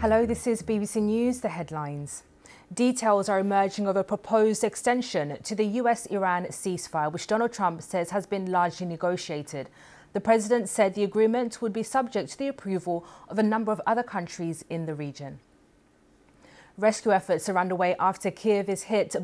Hello, this is BBC News, the headlines. Details are emerging of a proposed extension to the US-Iran ceasefire, which Donald Trump says has been largely negotiated. The president said the agreement would be subject to the approval of a number of other countries in the region. Rescue efforts are underway after Kyiv is hit